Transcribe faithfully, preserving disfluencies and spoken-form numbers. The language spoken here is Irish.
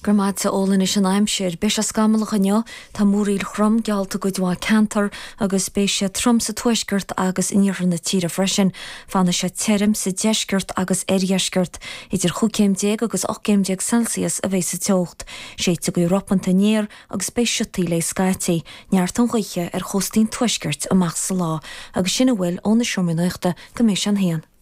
Gramata ólan is an aimsir, beis a scamalach anio, tá múríl chrom gealta go dwa cantar agus beis se trom sa tuisgurt agus inarhan na tíra freisin, fanna se terim sa deisgurt agus eriasgurt, idir chucéim déag agus ochcéim déag Celsius a bheits sa teocht, séit go Europanta néir agus beis se tíle scaiti, neart an ghuiche ar chostín tuisgurt amach sa lá, agus sinna bhfuil óna siominoichta go méis an héan.